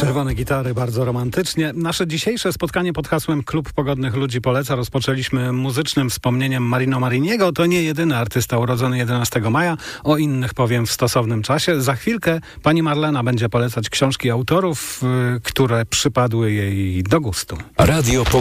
Czerwone gitary, bardzo romantycznie. Nasze dzisiejsze spotkanie pod hasłem Klub Pogodnych Ludzi poleca rozpoczęliśmy muzycznym wspomnieniem Marino Mariniego. To nie jedyny artysta urodzony 11 maja. O innych powiem w stosownym czasie. Za chwilkę pani Marlena będzie polecać książki autorów, które przypadły jej do gustu. Radio